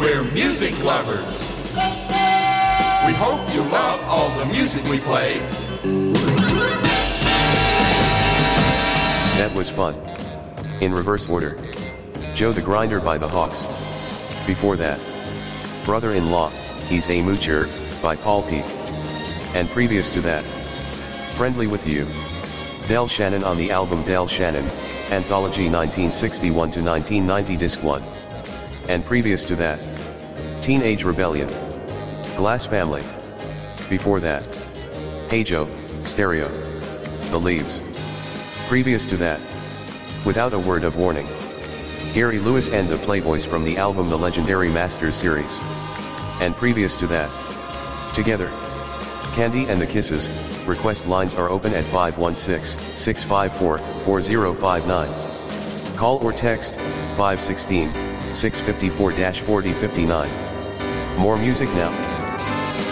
We're music lovers. We hope you love all the music we play. That was fun. In reverse order. Joe the Grinder by the Hawks. Before that, Brother-in-Law, He's a Moocher, by Paul Peek. And previous to that, Friendly with You, Del Shannon on the album Del Shannon, Anthology 1961 to 1990 Disc 1. And previous to that, Teenage Rebellion, Glass Family. Before that, Hey Joe, Stereo, The Leaves. Previous to that, Without a Word of Warning, Gary Lewis and the Playboys from the album The Legendary Masters series. And previous to that, Together, Candy and the Kisses. Request lines are open at 516-654-4059. Call or text 516-654-4059. More music now.